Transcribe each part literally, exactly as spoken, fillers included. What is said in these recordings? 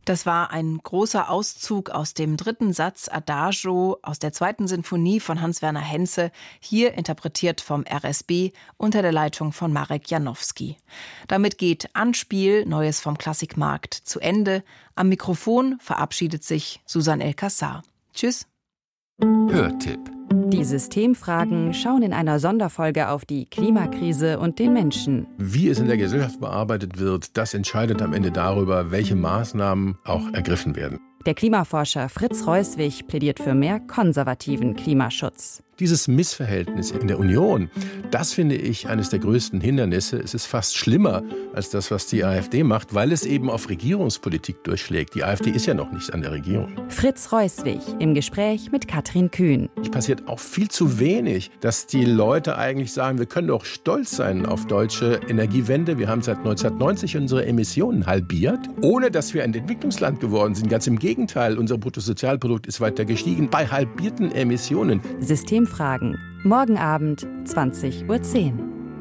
Das war ein großer Auszug aus dem dritten Satz Adagio aus der zweiten Sinfonie von Hans-Werner Henze, hier interpretiert vom R S B unter der Leitung von Marek Janowski. Damit geht Anspiel, Neues vom Klassikmarkt, zu Ende. Am Mikrofon verabschiedet sich Susan El-Kassar. Tschüss. Hörtipp. Die Systemfragen schauen in einer Sonderfolge auf die Klimakrise und den Menschen. Wie es in der Gesellschaft bearbeitet wird, das entscheidet am Ende darüber, welche Maßnahmen auch ergriffen werden. Der Klimaforscher Fritz Reuswig plädiert für mehr konservativen Klimaschutz. Dieses Missverhältnis in der Union, das finde ich eines der größten Hindernisse. Es ist fast schlimmer als das, was die AfD macht, weil es eben auf Regierungspolitik durchschlägt. Die AfD ist ja noch nicht an der Regierung. Fritz Reuswig im Gespräch mit Katrin Kühn. Es passiert auch viel zu wenig, dass die Leute eigentlich sagen, wir können doch stolz sein auf deutsche Energiewende. Wir haben seit neunzehnhundertneunzig unsere Emissionen halbiert, ohne dass wir ein Entwicklungsland geworden sind. Ganz im Gegenteil, unser Bruttosozialprodukt ist weiter gestiegen bei halbierten Emissionen. System Fragen. Morgen Abend, zwanzig Uhr zehn.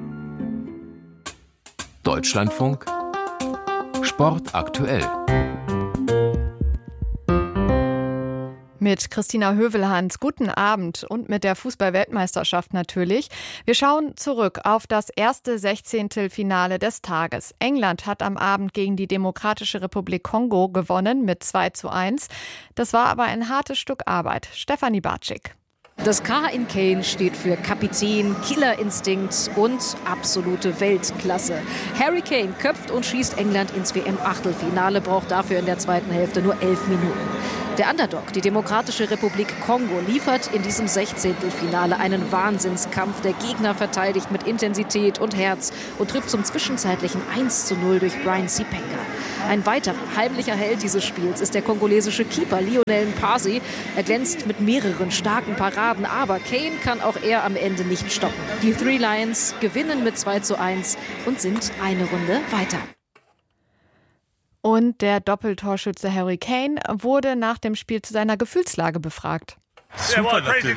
Deutschlandfunk Sport aktuell. Mit Christina Hövelhans, guten Abend und mit der Fußball-Weltmeisterschaft natürlich. Wir schauen zurück auf das erste Sechzehntelfinale des Tages. England hat am Abend gegen die Demokratische Republik Kongo gewonnen mit zwei zu eins. Das war aber ein hartes Stück Arbeit. Stefanie Bartschik. Das K in Kane steht für Kapitän, Killerinstinkt und absolute Weltklasse. Harry Kane köpft und schießt England ins W M-Achtelfinale, braucht dafür in der zweiten Hälfte nur elf Minuten. Der Underdog, die Demokratische Republik Kongo, liefert in diesem Sechzehntelfinale einen Wahnsinnskampf. Der Gegner verteidigt mit Intensität und Herz und trifft zum zwischenzeitlichen eins zu null durch Brian Sipenga. Ein weiterer heimlicher Held dieses Spiels ist der kongolesische Keeper Lionel Mpasi. Er glänzt mit mehreren starken Paraden, aber Kane kann auch er am Ende nicht stoppen. Die Three Lions gewinnen mit zwei zu eins und sind eine Runde weiter. Und der Doppeltorschütze Harry Kane wurde nach dem Spiel zu seiner Gefühlslage befragt. Super natürlich.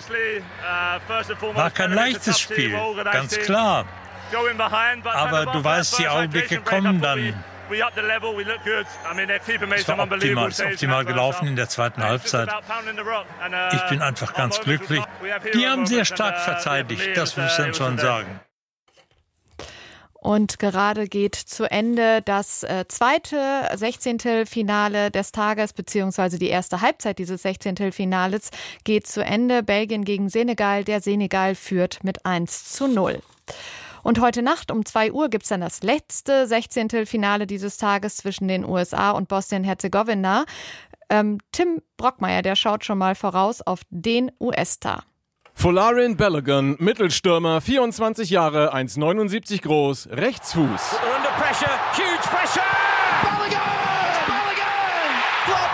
War kein leichtes Spiel, ganz klar. Aber du weißt, die Augenblicke kommen dann. Es war optimal, es ist optimal gelaufen in der zweiten Halbzeit. Ich bin einfach ganz glücklich. Die haben sehr stark verteidigt, das muss man schon sagen. Und gerade geht zu Ende das äh, zweite Sechzehntelfinale des Tages, beziehungsweise die erste Halbzeit dieses Sechzehntelfinales geht zu Ende. Belgien gegen Senegal. Der Senegal führt mit eins zu null. Und heute Nacht um zwei Uhr gibt es dann das letzte Sechzehntelfinale dieses Tages zwischen den U S A und Bosnien-Herzegowina. Ähm, Tim Brockmeier, der schaut schon mal voraus auf den U S-Star. Folarin Balogun, Mittelstürmer, vierundzwanzig Jahre, eins Komma neunundsiebzig groß, Rechtsfuß. Under pressure, huge pressure! Balogun! Balogun! For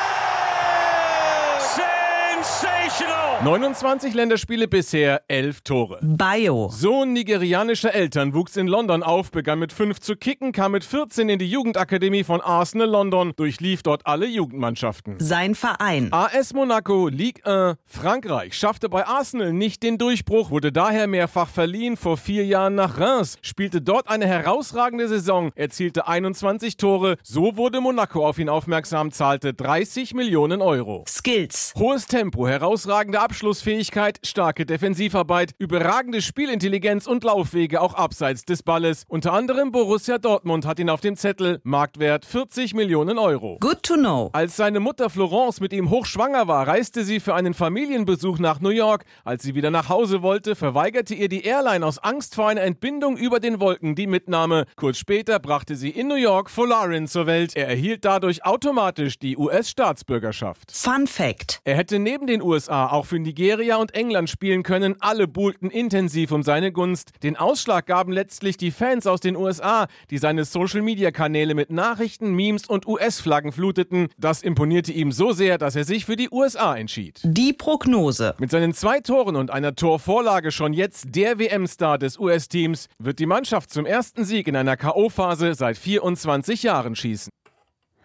Balogun! Sensational! neunundzwanzig Länderspiele bisher, elf Tore. Bayo. Sohn nigerianischer Eltern, wuchs in London auf, begann mit fünf zu kicken, kam mit vierzehn in die Jugendakademie von Arsenal London, durchlief dort alle Jugendmannschaften. Sein Verein. A S Monaco, Ligue eins, Frankreich, schaffte bei Arsenal nicht den Durchbruch, wurde daher mehrfach verliehen, vor vier Jahren nach Reims, spielte dort eine herausragende Saison, erzielte einundzwanzig Tore, so wurde Monaco auf ihn aufmerksam, zahlte dreißig Millionen Euro. Skills. Hohes Tempo, herausragende Abschlussfähigkeit, starke Defensivarbeit, überragende Spielintelligenz und Laufwege auch abseits des Balles. Unter anderem Borussia Dortmund hat ihn auf dem Zettel, Marktwert vierzig Millionen Euro. Good to know. Als seine Mutter Florence mit ihm hochschwanger war, reiste sie für einen Familienbesuch nach New York. Als sie wieder nach Hause wollte, verweigerte ihr die Airline aus Angst vor einer Entbindung über den Wolken die Mitnahme. Kurz später brachte sie in New York Folarin zur Welt. Er erhielt dadurch automatisch die U S-Staatsbürgerschaft. Fun Fact. Er hätte neben den U S A auch für Nigeria und England spielen können. Alle buhlten intensiv um seine Gunst. Den Ausschlag gaben letztlich die Fans aus den U S A, die seine Social-Media-Kanäle mit Nachrichten, Memes und U S-Flaggen fluteten. Das imponierte ihm so sehr, dass er sich für die U S A entschied. Die Prognose. Mit seinen zwei Toren und einer Torvorlage schon jetzt der W M-Star des U S-Teams, wird die Mannschaft zum ersten Sieg in einer K O-Phase seit vierundzwanzig Jahren schießen.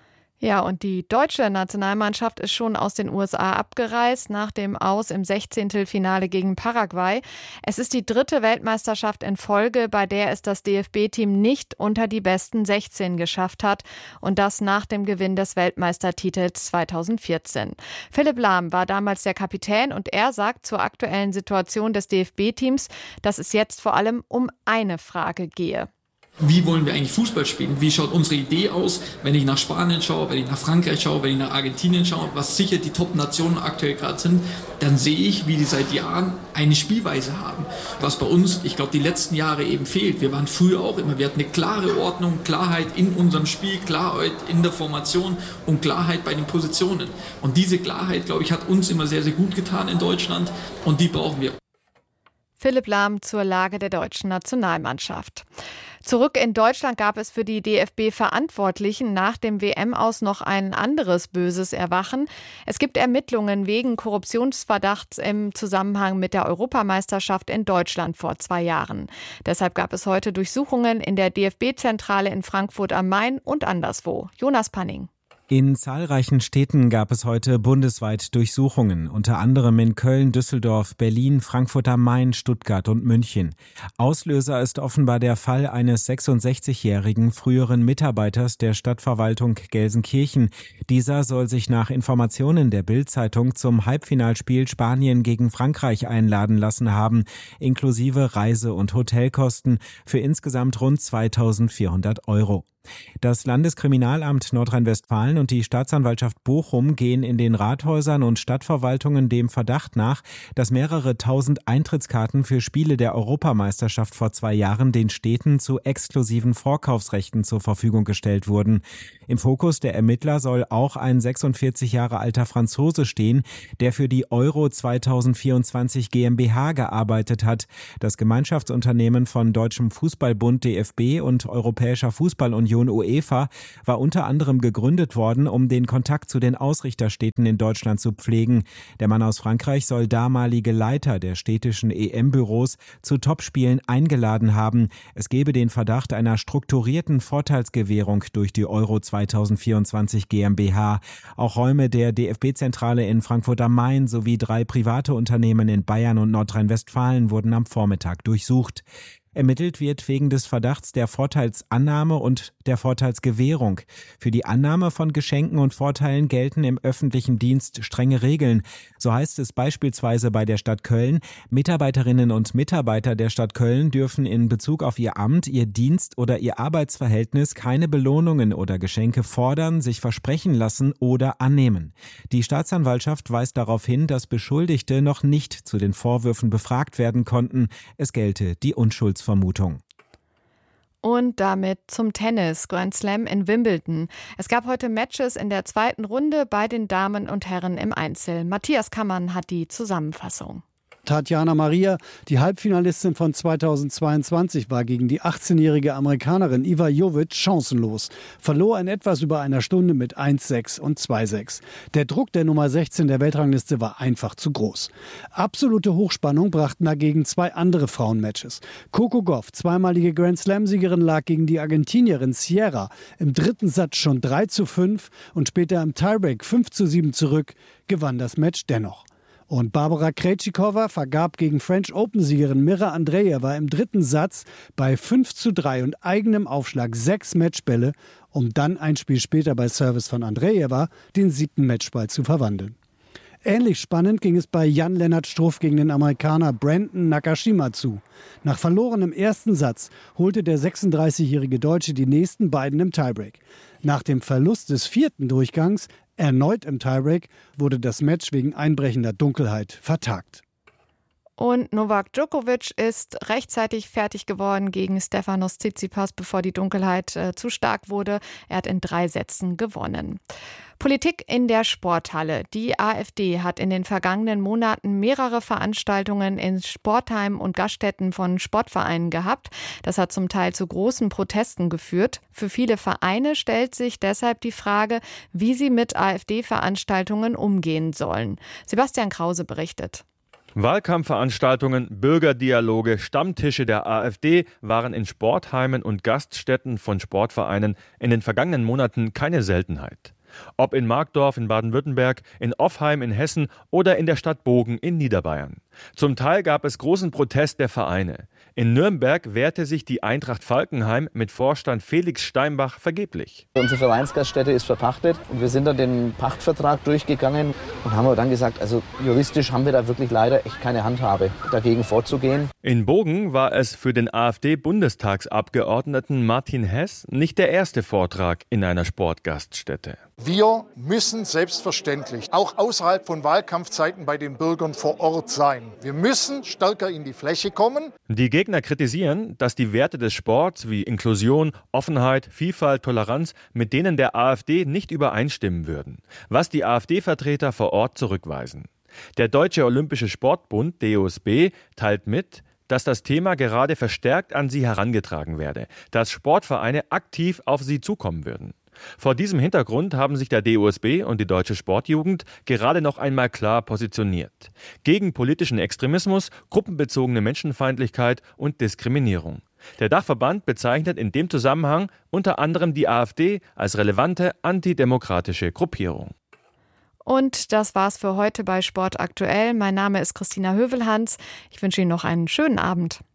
Ja, und die deutsche Nationalmannschaft ist schon aus den U S A abgereist nach dem Aus im Sechzehntelfinale gegen Paraguay. Es ist die dritte Weltmeisterschaft in Folge, bei der es das D F B-Team nicht unter die besten sechzehn geschafft hat. Und das nach dem Gewinn des Weltmeistertitels zweitausendvierzehn. Philipp Lahm war damals der Kapitän und er sagt zur aktuellen Situation des D F B-Teams, dass es jetzt vor allem um eine Frage gehe. Wie wollen wir eigentlich Fußball spielen? Wie schaut unsere Idee aus? Wenn ich nach Spanien schaue, wenn ich nach Frankreich schaue, wenn ich nach Argentinien schaue, was sicher die Top-Nationen aktuell gerade sind, dann sehe ich, wie die seit Jahren eine Spielweise haben. Was bei uns, ich glaube, die letzten Jahre eben fehlt. Wir waren früher auch immer, wir hatten eine klare Ordnung, Klarheit in unserem Spiel, Klarheit in der Formation und Klarheit bei den Positionen. Und diese Klarheit, glaube ich, hat uns immer sehr, sehr gut getan in Deutschland und die brauchen wir. Philipp Lahm zur Lage der deutschen Nationalmannschaft. Zurück in Deutschland gab es für die D F B-Verantwortlichen nach dem W M-Aus noch ein anderes böses Erwachen. Es gibt Ermittlungen wegen Korruptionsverdachts im Zusammenhang mit der Europameisterschaft in Deutschland vor zwei Jahren. Deshalb gab es heute Durchsuchungen in der D F B-Zentrale in Frankfurt am Main und anderswo. Jonas Panning. In zahlreichen Städten gab es heute bundesweit Durchsuchungen, unter anderem in Köln, Düsseldorf, Berlin, Frankfurt am Main, Stuttgart und München. Auslöser ist offenbar der Fall eines sechsundsechzigjährigen früheren Mitarbeiters der Stadtverwaltung Gelsenkirchen. Dieser soll sich nach Informationen der Bild-Zeitung zum Halbfinalspiel Spanien gegen Frankreich einladen lassen haben, inklusive Reise- und Hotelkosten für insgesamt rund zweitausendvierhundert Euro. Das Landeskriminalamt Nordrhein-Westfalen und die Staatsanwaltschaft Bochum gehen in den Rathäusern und Stadtverwaltungen dem Verdacht nach, dass mehrere tausend Eintrittskarten für Spiele der Europameisterschaft vor zwei Jahren den Städten zu exklusiven Vorkaufsrechten zur Verfügung gestellt wurden. Im Fokus der Ermittler soll auch ein sechsundvierzig Jahre alter Franzose stehen, der für die Euro zweitausendvierundzwanzig GmbH gearbeitet hat. Das Gemeinschaftsunternehmen von Deutschem Fußballbund D F B und Europäischer Fußballunion UEFA war unter anderem gegründet worden, um den Kontakt zu den Ausrichterstädten in Deutschland zu pflegen. Der Mann aus Frankreich soll damalige Leiter der städtischen E M-Büros zu Topspielen eingeladen haben. Es gebe den Verdacht einer strukturierten Vorteilsgewährung durch die Euro zweitausendvierundzwanzig GmbH. Auch Räume der D F B-Zentrale in Frankfurt am Main sowie drei private Unternehmen in Bayern und Nordrhein-Westfalen wurden am Vormittag durchsucht. Ermittelt wird wegen des Verdachts der Vorteilsannahme und der Vorteilsgewährung. Für die Annahme von Geschenken und Vorteilen gelten im öffentlichen Dienst strenge Regeln. So heißt es beispielsweise bei der Stadt Köln: Mitarbeiterinnen und Mitarbeiter der Stadt Köln dürfen in Bezug auf ihr Amt, ihr Dienst oder ihr Arbeitsverhältnis keine Belohnungen oder Geschenke fordern, sich versprechen lassen oder annehmen. Die Staatsanwaltschaft weist darauf hin, dass Beschuldigte noch nicht zu den Vorwürfen befragt werden konnten. Es gelte die Unschuldsvermutung. Und damit zum Tennis, Grand Slam in Wimbledon. Es gab heute Matches in der zweiten Runde bei den Damen und Herren im Einzel. Matthias Kammann hat die Zusammenfassung. Tatjana Maria, die Halbfinalistin von zweitausendzweiundzwanzig, war gegen die achtzehnjährige Amerikanerin Iva Jovic chancenlos. Verlor in etwas über einer Stunde mit eins sechs und zwei sechs. Der Druck der Nummer sechzehn der Weltrangliste war einfach zu groß. Absolute Hochspannung brachten dagegen zwei andere Frauenmatches. Coco Gauff, zweimalige Grand-Slam-Siegerin, lag gegen die Argentinierin Sierra im dritten Satz schon drei zu fünf und später im Tiebreak fünf zu sieben zurück, gewann das Match dennoch. Und Barbara Krejcikova vergab gegen French Open-Siegerin Mira Andreeva im dritten Satz bei fünf zu drei und eigenem Aufschlag sechs Matchbälle, um dann ein Spiel später bei Service von Andreeva den siebten Matchball zu verwandeln. Ähnlich spannend ging es bei Jan-Lennart Struff gegen den Amerikaner Brandon Nakashima zu. Nach verlorenem ersten Satz holte der sechsunddreißigjährige Deutsche die nächsten beiden im Tiebreak. Nach dem Verlust des vierten Durchgangs, erneut im Tiebreak, wurde das Match wegen einbrechender Dunkelheit vertagt. Und Novak Djokovic ist rechtzeitig fertig geworden gegen Stefanos Tsitsipas, bevor die Dunkelheit äh, zu stark wurde. Er hat in drei Sätzen gewonnen. Politik in der Sporthalle. Die AfD hat in den vergangenen Monaten mehrere Veranstaltungen in Sportheimen und Gaststätten von Sportvereinen gehabt. Das hat zum Teil zu großen Protesten geführt. Für viele Vereine stellt sich deshalb die Frage, wie sie mit AfD-Veranstaltungen umgehen sollen. Sebastian Krause berichtet. Wahlkampfveranstaltungen, Bürgerdialoge, Stammtische der AfD waren in Sportheimen und Gaststätten von Sportvereinen in den vergangenen Monaten keine Seltenheit. Ob in Markdorf in Baden-Württemberg, in Offheim in Hessen oder in der Stadt Bogen in Niederbayern. Zum Teil gab es großen Protest der Vereine. In Nürnberg wehrte sich die Eintracht Falkenheim mit Vorstand Felix Steinbach vergeblich. Unsere Vereinsgaststätte ist verpachtet und wir sind dann den Pachtvertrag durchgegangen und haben aber dann gesagt, also juristisch haben wir da wirklich leider echt keine Handhabe, dagegen vorzugehen. In Bogen war es für den AfD-Bundestagsabgeordneten Martin Hess nicht der erste Vortrag in einer Sportgaststätte. Wir müssen selbstverständlich auch außerhalb von Wahlkampfzeiten bei den Bürgern vor Ort sein. Wir müssen stärker in die Fläche kommen. Die Gegner kritisieren, dass die Werte des Sports wie Inklusion, Offenheit, Vielfalt, Toleranz mit denen der AfD nicht übereinstimmen würden, was die AfD-Vertreter vor Ort zurückweisen. Der Deutsche Olympische Sportbund, D O S B, teilt mit, dass das Thema gerade verstärkt an sie herangetragen werde, dass Sportvereine aktiv auf sie zukommen würden. Vor diesem Hintergrund haben sich der D O S B und die Deutsche Sportjugend gerade noch einmal klar positioniert. Gegen politischen Extremismus, gruppenbezogene Menschenfeindlichkeit und Diskriminierung. Der Dachverband bezeichnet in dem Zusammenhang unter anderem die AfD als relevante antidemokratische Gruppierung. Und das war's für heute bei Sport aktuell. Mein Name ist Christina Hövelhans. Ich wünsche Ihnen noch einen schönen Abend.